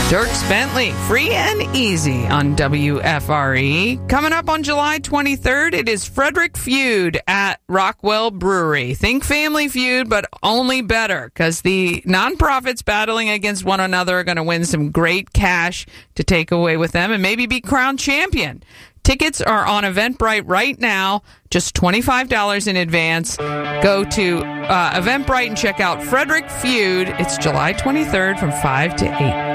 Dierks Bentley, Free and Easy on WFRE. Coming up on July 23rd, it is Frederick Feud at Rockwell Brewery. Think Family Feud, but only better, because the nonprofits battling against one another are going to win some great cash to take away with them and maybe be crowned champion. Tickets are on Eventbrite right now, just $25 in advance. Go to Eventbrite and check out Frederick Feud. It's July 23rd from 5 to 8.